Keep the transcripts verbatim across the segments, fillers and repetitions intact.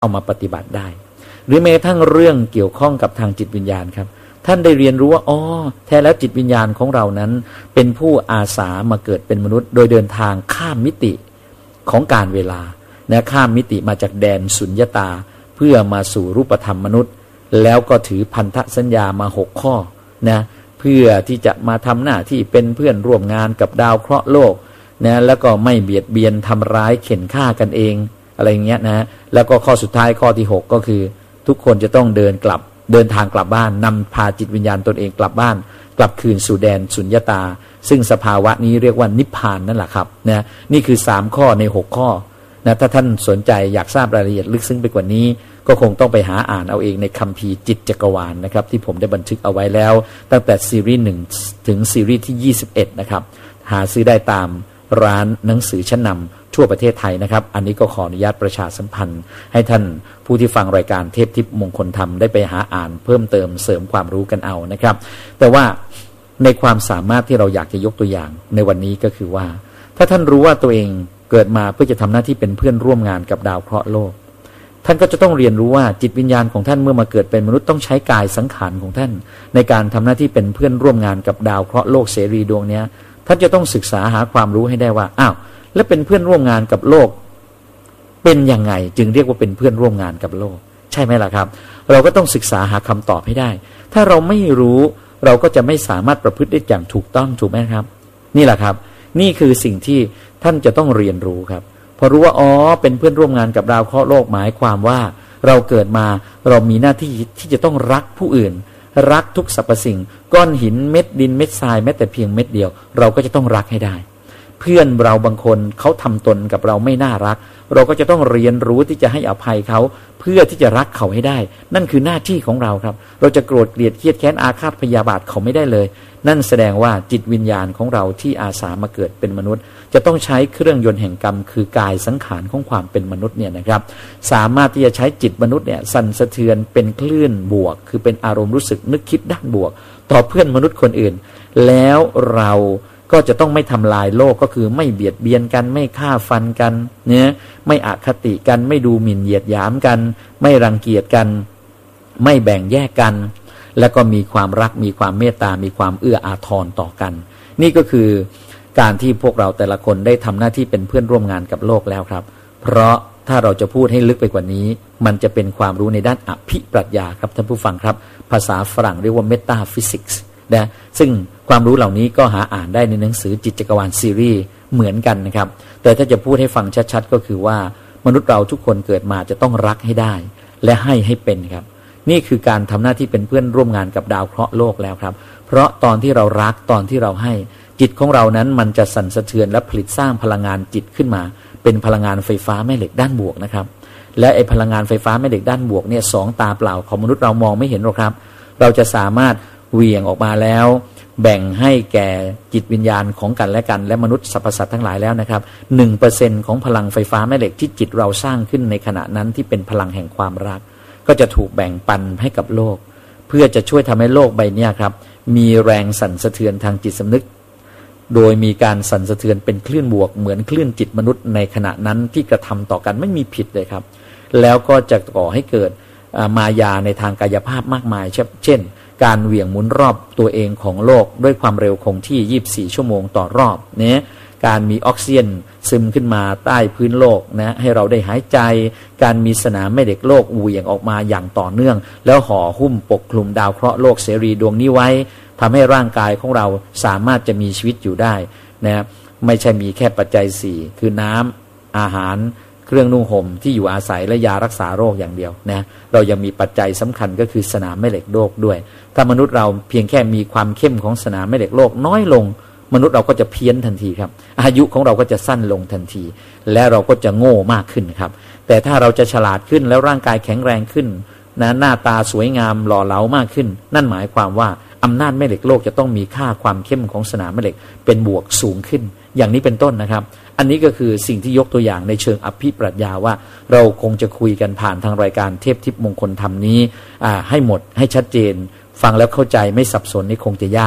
เอามาปฏิบัติได้หรือแม้กระทั่งเรื่องเกี่ยวข้องกับทางจิตวิญญาณครับท่านได้เรียนรู้ว่าอ๋อแท้แล้วจิตวิญญาณของเรานั้นเป็นผู้อาสามาเกิดเป็นมนุษย์โดยเดินทางข้ามมิติของการเวลานะข้ามมิติมาจากแดนสุญญตาเพื่อมาสู่รูปธรรมมนุษย์แล้วก็ถือพันธสัญญามาหกข้อนะเพื่อที่จะมาทำหน้าที่เป็นเพื่อนร่วมงานกับดาวเคราะห์โลกนะแล้วก็ไม่เบียดเบียนทำร้ายเข็นฆ่ากันเองอะไรเงี้ยนะแล้วก็ข้อสุดท้ายข้อที่หกก็คือทุกคนจะต้องเดินกลับเดินทางกลับบ้านนำพาจิตวิญญาณตนเองกลับบ้านกลับคืนสู่แดนสุญญตาซึ่งสภาวะนี้เรียกว่านิพพานนั่นแหละครับนะนี่คือสามข้อในหกข้อนะถ้าท่านสนใจอยากทราบรายละเอียดลึกซึ้งไปกว่านี้ก็คงต้องไปหาอ่านเอาเองในคัมภีร์จิตจักรวาล นะครับที่ผมได้บันทึกเอาไว้แล้วตั้งแต่ซีรีส์หนึ่งถึงซีรีส์ที่ยี่สิบเอ็ดนะครับหาซื้อได้ตามร้านหนังสือชั้นนำทั่วประเทศไทยนะครับอันนี้ก็ขออนุญาตประชาสัมพันธ์ให้ท่านผู้ที่ฟังรายการเทพทิพย์มงคลธรรมได้ไปหาอ่านเพิ่มเติมเสริมความรู้กันเอานะครับแต่ว่าในความสามารถที่เราอยากจะยกตัวอย่างในวันนี้ก็คือว่าถ้าท่านรู้ว่าตัวเองเกิดมาเพื่อจะทำหน้าที่เป็นเพื่อนร่วมงานกับดาวเคราะห์โลกท่านก็จะต้องเรียนรู้ว่าจิตวิญญาณของท่านเมื่อมาเกิดเป็นมนุษย์ต้องใช้กายสังขารของท่านในการทำหน้าที่เป็นเพื่อนร่วมงานกับดาวเคราะห์โลกเสรีดวงนี้ท่านจะต้องศึกษาหาความรู้ให้ได้ว่าอ้าวและเป็นเพื่อนร่วมงานกับโลกเป็นยังไงจึงเรียกว่าเป็นเพื่อนร่วมงานกับโลกใช่ไหมล่ะครับเราก็ต้องศึกษาหาคำตอบให้ได้ถ้าเราไม่รู้เราก็จะไม่สามารถประพฤติได้อย่างถูกต้องถูกไหมครับนี่แหละครับนี่คือสิ่งที่ท่านจะต้องเรียนรู้ครับพอรู้ว่าอ๋อเป็นเพื่อนร่วมงานกับดาวเคราะห์โลกหมายความว่าเราเกิดมาเรามีหน้าที่ที่จะต้องรักผู้อื่นรักทุกสรรพสิ่งก้อนหินเม็ดดินเม็ดทรายแม้แต่เพียงเม็ดเดียวเราก็จะต้องรักให้ได้เพื่อนเราบางคนเขาทำตนกับเราไม่น่ารักเราก็จะต้องเรียนรู้ที่จะให้อภัยเขาเพื่อที่จะรักเขาให้ได้นั่นคือหน้าที่ของเราครับเราจะโกรธเกลียดเครียดแค้นอาฆาตพยาบาทเขาไม่ได้เลยนั่นแสดงว่าจิตวิญญาณของเราที่อาสามาเกิดเป็นมนุษย์จะต้องใช้เครื่องยนต์แห่งกรรมคือกายสังขารของความเป็นมนุษย์เนี่ยนะครับสามารถที่จะใช้จิตมนุษย์เนี่ยสั่นสะเทือนเป็นคลื่นบวกคือเป็นอารมณ์รู้สึกนึกคิดด้านบวกต่อเพื่อนมนุษย์คนอื่นแล้วเราก็จะต้องไม่ทำลายโลกก็คือไม่เบียดเบียนกันไม่ฆ่าฟันกันเนี่ยไม่อคติกันไม่ดูหมิ่นเหยียดหยามกันไม่รังเกียจกันไม่แบ่งแยกกันแล้วก็มีความรักมีความเมตตามีความเอื้ออาทรต่อกันนี่ก็คือการที่พวกเราแต่ละคนได้ทำหน้าที่เป็นเพื่อนร่วมงานกับโลกแล้วครับเพราะถ้าเราจะพูดให้ลึกไปกว่านี้มันจะเป็นความรู้ในด้านอภิปรัชญาครับท่านผู้ฟังครับภาษาฝรั่งเรียกว่าเมตาฟิสิกส์นะซึ่งความรู้เหล่านี้ก็หาอ่านได้ในหนังสือจิตจักรวาลซีรีส์เหมือนกันนะครับแต่ถ้าจะพูดให้ฟังชัดๆก็คือว่ามนุษย์เราทุกคนเกิดมาจะต้องรักให้ได้และให้ให้เป็นครับนี่คือการทำหน้าที่เป็นเพื่อนร่วมงานกับดาวเคราะห์โลกแล้วครับเพราะตอนที่เรารักตอนที่เราให้จิตของเรานั้นมันจะสั่นสะเทือนและผลิตสร้างพลังงานจิตขึ้นมาเป็นพลังงานไฟฟ้าแม่เหล็กด้านบวกนะครับและไอ้พลังงานไฟฟ้าแม่เหล็กด้านบวกเนี่ยสองตาเปล่าของมนุษย์เรามองไม่เห็นหรอกครับเราจะสามารถเหวี่ยงออกมาแล้วแบ่งให้แก่จิตวิญญาณของกันและกันและมนุษย์สรรพสัตว์ทั้งหลายแล้วนะครับ หนึ่งเปอร์เซ็นต์ ของพลังไฟฟ้าแม่เหล็กที่จิตเราสร้างขึ้นในขณะนั้นที่เป็นพลังแห่งความรักก็จะถูกแบ่งปันให้กับโลกเพื่อจะช่วยทำให้โลกใบนี้ครับมีแรงสั่นสะเทือนทางจิตสำนึกโดยมีการสั่นสะเทือนเป็นคลื่นบวกเหมือนคลื่นจิตมนุษย์ในขณะนั้นที่กระทำต่อกันไม่มีผิดเลยครับแล้วก็จะก่อให้เกิดมายาในทางกายภาพมากมายเช่นการเหวี่ยงหมุนรอบตัวเองของโลกด้วยความเร็วคงที่ยี่สิบสี่ชั่วโมงต่อรอบเนี่ยการมีออกซิเจนซึมขึ้นมาใต้พื้นโลกนะให้เราได้หายใจการมีสนามแม่เหล็กโลกเหวี่ยงออกมาอย่างต่อเนื่องแล้วห่อหุ้มปกคลุมดาวเคราะห์โลกเสรีดวงนี้ไว้ทำให้ร่างกายของเราสามารถจะมีชีวิตอยู่ได้นะไม่ใช่มีแค่ปัจจัยสี่คือน้ำอาหารเครื่องนุ่งห่มที่อยู่อาศัยและยารักษาโรคอย่างเดียวนะเรายังมีปัจจัยสำคัญก็คือสนามแม่เหล็กโลกด้วยถ้ามนุษย์เราเพียงแค่มีความเข้มของสนามแม่เหล็กโลกน้อยลงมนุษย์เราก็จะเพี้ยนทันทีครับอายุของเราก็จะสั้นลงทันทีและเราก็จะโง่มากขึ้นครับแต่ถ้าเราจะฉลาดขึ้นแล้วร่างกายแข็งแรงขึ้นนะหน้าตาสวยงามหล่อเหลามากขึ้นนั่นหมายความว่าอำนาจแม่เหล็กโลกจะต้องมีค่าความเข้มของสนามแม่เหล็กเป็นบวกสูงขึ้นอย่างนี้เป็นต้นนะครับอันนี้ก็คือสิ่งที่ยกตัวอย่างในเชิงอภิปรัชญาว่าเราคงจะคุยกันผ่านทางรายการเทพทิพย์มงคลธรรมนี้ให้หมดให้ชัดเจนฟังแล้วเข้าใจไม่สับสนนี่คงจะยาก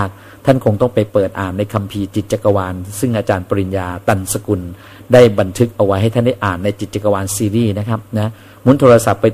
ท่านคงต้องไปเปิดอ่านในคัมภีร์จิตจักรวาลซึ่งอาจารย์ปริญญาตันสกุลได้บันทึกเอาไว้ให้ท่านได้อ่านในจิตจักรวาลซีรีส์นะครับนะหมุนโทรศัพท์ไป